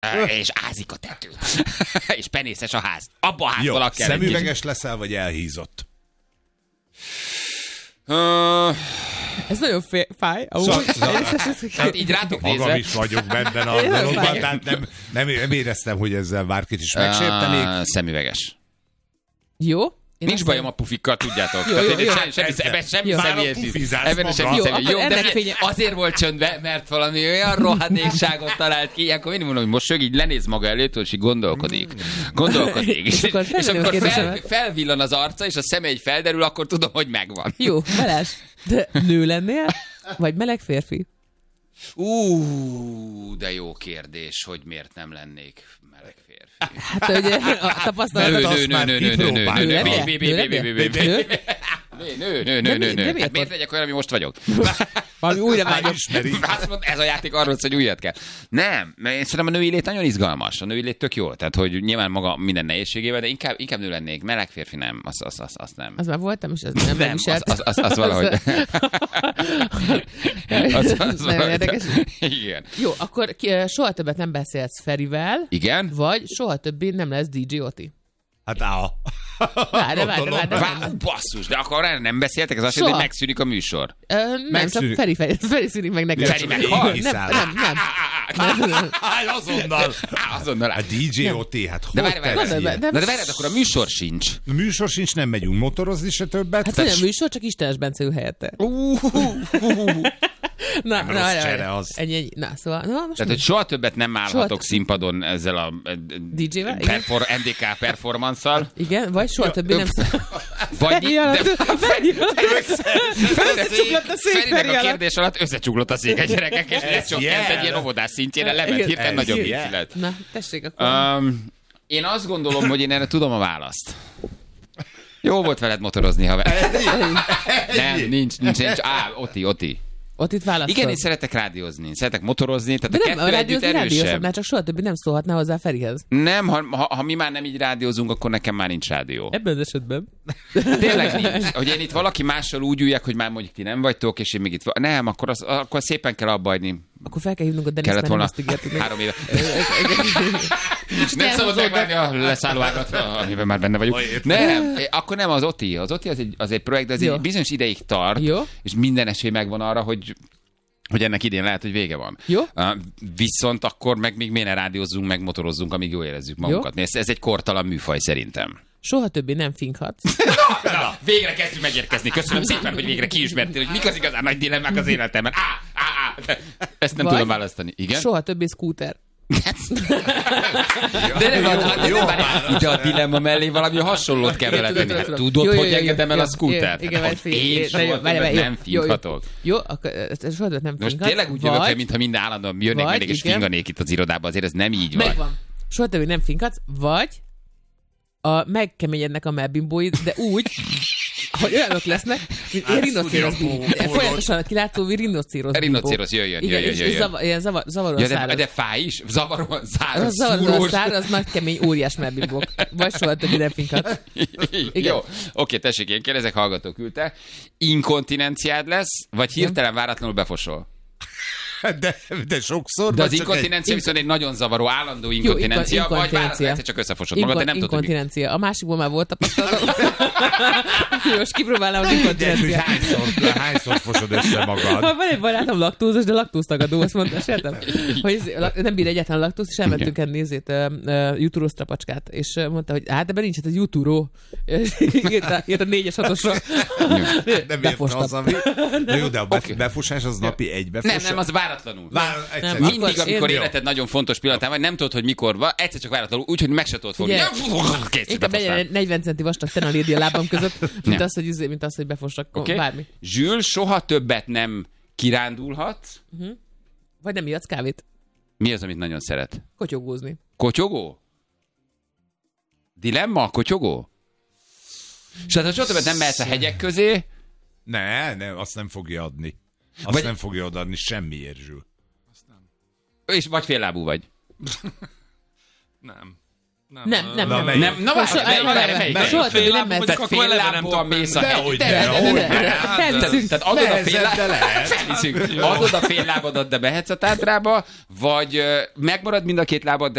és ázik a tető. És penészes a ház. Abba a házban lakj el. Szemüveges leszel, vagy elhízott? Ez nagyon fáj. Hát így rátok nézve. Magam is vagyok benne a dologban, tehát nem éreztem, hogy ezzel bárkit is megsértenék. Szemüveges. Jó. Nincs bajom a pufikkal, tudjátok. Semmi személyes. De azért volt csöndbe, mert valami olyan rohadékságot talált ki, akkor én mondom, hogy mosolyog, így lenéz maga előtt, és így gondolkodik. És akkor felvillan az arca, és a szeme egy felderül, akkor tudom, hogy megvan. Jó, Balázs, de nő lennél? Vagy meleg férfi? De jó kérdés, hogy miért nem lennék meleg férfi. Hát ugye a tapasztalatot Nő. Hát miért legyek olyan, ami most vagyok? Valami újra vágyom. Ez a játék arról, hogy újat kell. Nem, mert én szerintem a női lét nagyon izgalmas. A női lét tök jó. Tehát, hogy nyilván maga minden nehézségével, de inkább nő lennék. Meleg férfi nem. Azt nem. Az már voltam, és ez nem viselt. Az valahogy. Az nagyon érdekes. Igen. Jó, akkor soha többet nem beszélsz Ferivel. Igen. Vagy soha többé nem lesz DJ Oti. Hát Várj. Basszus, de akkor rá nem beszéltek? Ez azt jelenti, hogy megszűnik a műsor. Nem, csak Feri szűnik meg nekem. Feri meghal? Nem. Azonnal. A DJ Oti, hát de várjad, akkor a műsor sincs. A műsor sincs, nem megyünk motorozni se többet. Hát olyan műsor, csak Istenes Bence ül helyette. Ennyi. Na, szóval... Tehát, hogy soha többet nem állhatok színpadon ezzel a DJ-vel? NDK performance-szal. Igen, vagy soha többé nem... Összecsuklott a szék Feri alatt. A kérdés alatt összecsuklott a szék, gyerekek, és ez csökkent egy ilyen óvodás szintjére, lement hirtelen nagyobb vicc. Na, tessék akkor. Én azt gondolom, hogy én erre tudom a választ. Jó volt veled motorozni, haver. Nem, nincs. Oti. Ott itt választod. Igen, én szeretek rádiózni, szeretek motorozni, tehát de a kettő együtt erősebb. Már csak soha többi nem szólhatná hozzá Ferihez. Nem, ha mi már nem így rádiózunk, akkor nekem már nincs rádió. Ebben az esetben. Tényleg nincs. Hogy én itt valaki mással úgy üljek, hogy már mondjuk ti nem vagytok, és én még itt nem, akkor szépen kell abba hagyni. Akkor fel kell hívnunk a Deniszt, mert nem azt ígértük. 3 éve. Nem szabad megvárni a leszállóágat, amiben már benne vagyunk. Nem, akkor nem az Oti. Az Oti az egy projekt, de ez egy bizonyos ideig tart, és minden esély megvan arra, hogy ennek idén lehet, hogy vége van. Jó. Viszont akkor meg még miért ne rádiózzunk, meg motorozzunk, amíg jól érezzük magunkat. Ez egy kortalan műfaj szerintem. Soha többé nem finkhatsz. Na, végre kezdjük megérkezni. Köszönöm szépen, hogy végre kiismertél, hogy mik az igazán nagy dilemmák az életemben. Ezt nem tudom választani. Igen? Soha többé scooter. De nem a dilemma mellé valami hasonlót kell vele tenni. Hát tudod, hogy engedem el a scootert? Én soha többet nem finkhatok. Jó, akkor soha többet nem finkhatsz. Most tényleg úgy jövök el, mintha minden állandóan jönnék mindig és finganék itt az irodába. Azért ez nem így van. Megvan. Soha többé nem finkhatsz, vagy megkeményednek a melbimbóid, de úgy, hogy olyanok lesznek, mint egy rinocérosz. Folyamatosan kilátszó rinocérosz. Rinocérosz, jöjjön. Ilyen zavaros száraz. De fáj is? Zavaros száraz, nagy kemény, óriás melbimbók. Vagy soha többé nem finkhatsz. Jó, oké, tessék, én kérdezek, hallgató küldte. Inkontinenciád lesz, vagy hirtelen váratlanul befosol? De sokszor. De az inkontinencia viszont egy nagyon zavaró, állandó inkontinencia, vagy váratlanul egyszer csak összefosod magad, de nem tudod. Inkontinencia. A másikból már volt tapasztalatom. Most kipróbálnám az inkontinenciát. Hányszor fosod össze magad? Van egy barátom laktózos, de laktóztagadó, azt mondta, sértem, hogy nem bír egyáltalán laktóz, és elmentünk enni jutúró strapacskát, és mondta, hogy hát ebben nincs, hát ez jutúró. Írt a 4-es 6-osra. Nem érte az, ami... Na jó, de a befosás az napi egy befosás. Nem, az váratlanul. Mindig, amikor életed nagyon fontos pillanatán vagy, nem tudod, hogy mikor van, egyszer csak váratlanul, úgyhogy meg se tudod fogni. Inkább 40 centi vastag tenalédi a lábam között, mint az, hogy befossak bármi. Zsül, soha többet nem kirándulhatsz. Vagy nem ihatsz kávét. Mi az, amit nagyon szeret? Kotyogózni. Kotyogó? Dilemma? Kotyogó? És hát soha többet nem mehetsz a hegyek közé. Nem, azt nem fogja adni. Nem fogja odaadni semmiért, Zsül. És vagy féllábú vagy. Nem. Soha többé nem mehetsz. Tehát féllábúan mész a hegyek. Tehát adod a féllábadat, de mehetsz a Tátrába, vagy megmarad mind a két lábad,